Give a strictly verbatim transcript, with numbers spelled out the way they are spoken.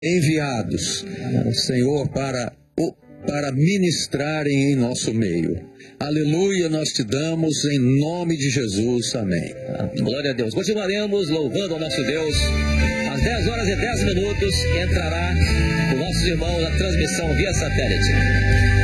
enviados, Senhor, para, para ministrarem em nosso meio. Aleluia, nós te damos em nome de Jesus. Amém. Glória a Deus. Continuaremos louvando ao nosso Deus. Às dez horas e dez minutos entrará o nosso irmão na transmissão via satélite.